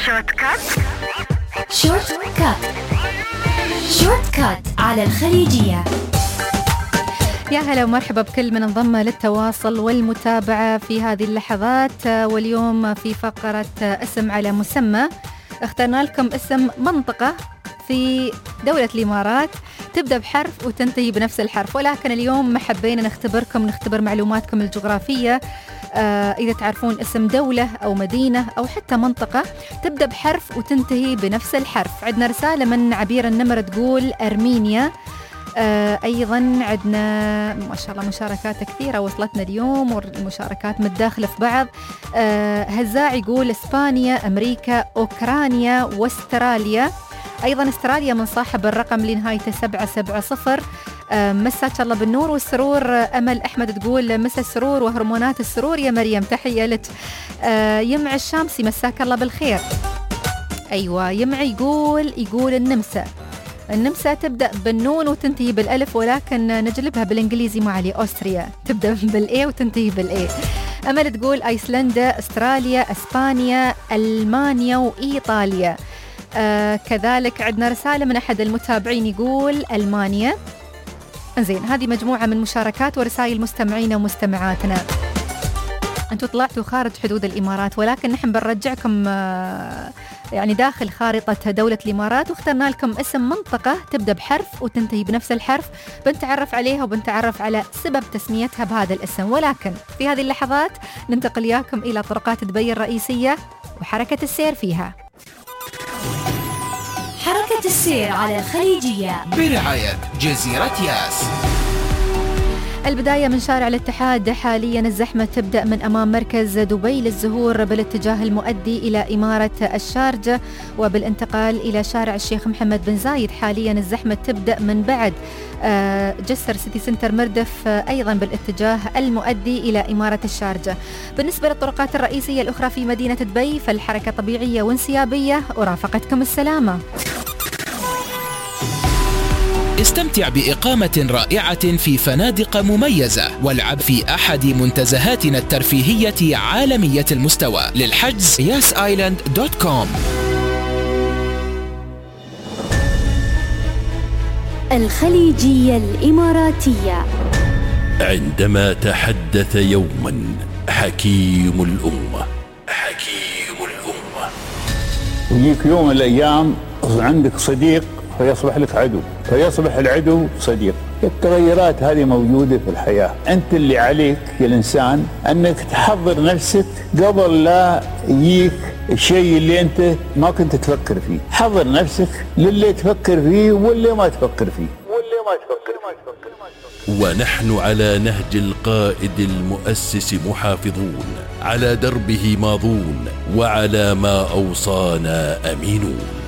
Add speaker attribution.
Speaker 1: شورت كات.
Speaker 2: شورت كات. شورت كات على الخليجية.
Speaker 3: يا هلا ومرحبا بكل من انضم للتواصل والمتابعة في هذه اللحظات. واليوم في فقرة اسم على مسمى اخترنا لكم اسم منطقة في دولة الإمارات تبدأ بحرف وتنتهي بنفس الحرف، ولكن اليوم ما حبينا نختبر معلوماتكم الجغرافية. إذا تعرفون اسم دولة أو مدينة أو حتى منطقة تبدأ بحرف وتنتهي بنفس الحرف. عندنا رسالة من عبير النمر تقول أرمينيا. أيضا عندنا ما شاء الله مشاركات كثيرة وصلتنا اليوم والمشاركات متداخلة في بعض. هزاع يقول إسبانيا، أمريكا، أوكرانيا واستراليا. أيضا استراليا من صاحب الرقم لنهايته 770. مساك الله بالنور والسرور. أمل أحمد تقول مسا السرور وهرمونات السرور يا مريم، تحية لك. يمع الشامسي مساك الله بالخير. أيوة يمع يقول النمسا تبدأ بالنون وتنتهي بالألف، ولكن نجلبها بالإنجليزي ما عليه. أستريا تبدأ بالإيه وتنتهي بالإيه. أمل تقول أيسلندا، أستراليا، أسبانيا، ألمانيا وإيطاليا. كذلك عندنا رسالة من أحد المتابعين يقول ألمانيا. زين، هذه مجموعة من مشاركات ورسائل مستمعين ومستمعاتنا. أنتوا طلعتوا خارج حدود الإمارات، ولكن نحن بنرجعكم يعني داخل خارطة دولة الإمارات، واخترنا لكم اسم منطقة تبدأ بحرف وتنتهي بنفس الحرف. بنتعرف عليها وبنتعرف على سبب تسميتها بهذا الاسم، ولكن في هذه اللحظات ننتقل إياكم إلى طرقات دبي الرئيسية وحركة السير فيها.
Speaker 2: حركة السير على الخليجية
Speaker 4: برعاية جزيرة ياس.
Speaker 3: البداية من شارع الاتحاد. حاليا الزحمة تبدأ من أمام مركز دبي للزهور بالاتجاه المؤدي إلى إمارة الشارجة، وبالانتقال إلى شارع الشيخ محمد بن زايد. حاليا الزحمة تبدأ من بعد جسر سيتي سنتر مردف أيضا بالاتجاه المؤدي إلى إمارة الشارجة. بالنسبة للطرقات الرئيسية الأخرى في مدينة دبي فالحركة طبيعية وانسيابية، ورافقتكم السلامة.
Speaker 4: استمتع بإقامة رائعة في فنادق مميزة، والعب في أحد منتزهاتنا الترفيهية عالمية المستوى. للحجز yasisland.com.
Speaker 2: الخليجية الإماراتية.
Speaker 5: عندما تحدث يوما حكيم الأمة
Speaker 6: يجيك يوم من الأيام عندك صديق فيصبح لك عدو، فيصبح العدو صديق. التغيرات هذه موجودة في الحياة. أنت اللي عليك يا الإنسان أنك تحضر نفسك قبل لا يجيك الشيء اللي أنت ما كنت تفكر فيه. حضر نفسك للي تفكر فيه واللي ما تفكر فيه.
Speaker 5: ونحن على نهج القائد المؤسس محافظون، على دربه ماضون، وعلى ما أوصانا أمينون.